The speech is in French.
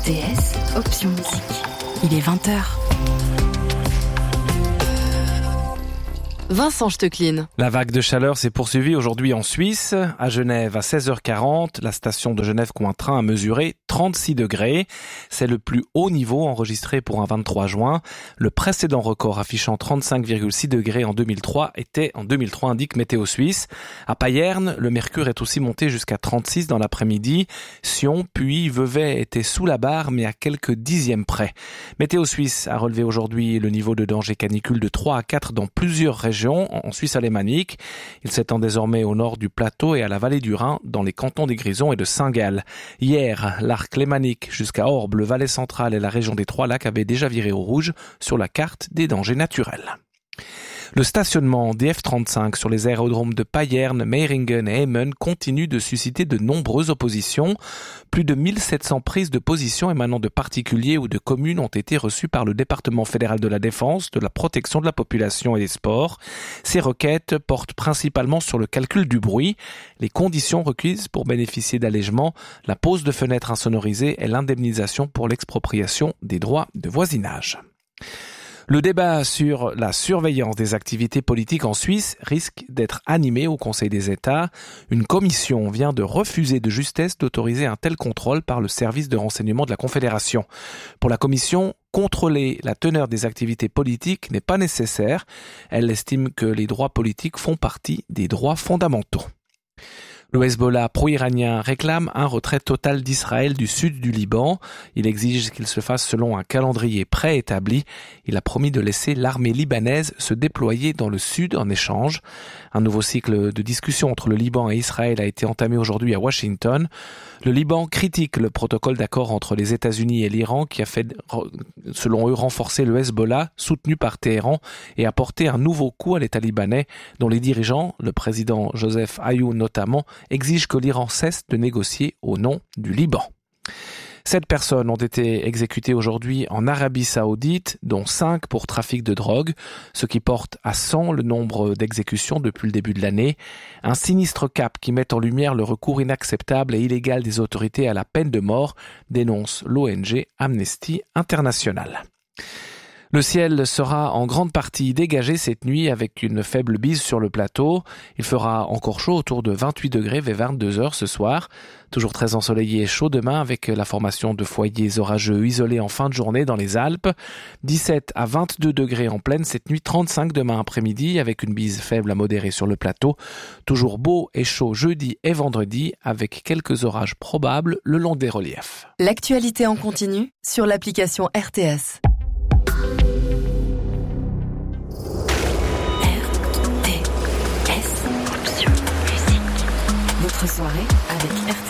RTS, option musique. Il est 20h. Vincent Stecklin. La vague de chaleur s'est poursuivie aujourd'hui en Suisse. À Genève, à 16h40, la station de Genève-Cointrin a mesuré 36 degrés. C'est le plus haut niveau enregistré pour un 23 juin. Le précédent record affichant 35,6 degrés en 2003 était en 2003, indique Météo Suisse. À Payerne, le mercure est aussi monté jusqu'à 36 dans l'après-midi. Sion, puis Vevey étaient sous la barre, mais à quelques dixièmes près. Météo Suisse a relevé aujourd'hui le niveau de danger canicule de 3 à 4 dans plusieurs régions en Suisse alémanique. Il s'étend désormais au nord du plateau et à la vallée du Rhin, dans les cantons des Grisons et de Saint-Gall. Hier, l'arc lémanique jusqu'à Orbe, le Valais central et la région des Trois-Lacs avaient déjà viré au rouge sur la carte des dangers naturels. Le stationnement des F-35 sur les aérodromes de Payerne, Meiringen et Emmen continue de susciter de nombreuses oppositions. Plus de 1700 prises de position émanant de particuliers ou de communes ont été reçues par le département fédéral de la défense, de la protection de la population et des sports. Ces requêtes portent principalement sur le calcul du bruit, les conditions requises pour bénéficier d'allègements, la pose de fenêtres insonorisées et l'indemnisation pour l'expropriation des droits de voisinage. Le débat sur la surveillance des activités politiques en Suisse risque d'être animé au Conseil des États. Une commission vient de refuser de justesse d'autoriser un tel contrôle par le service de renseignement de la Confédération. Pour la commission, contrôler la teneur des activités politiques n'est pas nécessaire. Elle estime que les droits politiques font partie des droits fondamentaux. Le Hezbollah pro-iranien réclame un retrait total d'Israël du sud du Liban. Il exige qu'il se fasse selon un calendrier préétabli. Il a promis de laisser l'armée libanaise se déployer dans le sud en échange. Un nouveau cycle de discussion entre le Liban et Israël a été entamé aujourd'hui à Washington. Le Liban critique le protocole d'accord entre les États-Unis et l'Iran qui a fait, selon eux, renforcer le Hezbollah, soutenu par Téhéran, et apporter un nouveau coup à l'État libanais, dont les dirigeants, le président Joseph Ayoun notamment, exige que l'Iran cesse de négocier au nom du Liban. 7 personnes ont été exécutées aujourd'hui en Arabie Saoudite, dont 5 pour trafic de drogue, ce qui porte à 100 le nombre d'exécutions depuis le début de l'année. Un sinistre cap qui met en lumière le recours inacceptable et illégal des autorités à la peine de mort, dénonce l'ONG Amnesty International. Le ciel sera en grande partie dégagé cette nuit avec une faible bise sur le plateau. Il fera encore chaud autour de 28 degrés vers 22 heures ce soir. Toujours très ensoleillé et chaud demain avec la formation de foyers orageux isolés en fin de journée dans les Alpes. 17 à 22 degrés en plaine cette nuit, 35 demain après-midi avec une bise faible à modérée sur le plateau. Toujours beau et chaud jeudi et vendredi avec quelques orages probables le long des reliefs. L'actualité en continu sur l'application RTS. Votre soirée avec RTS.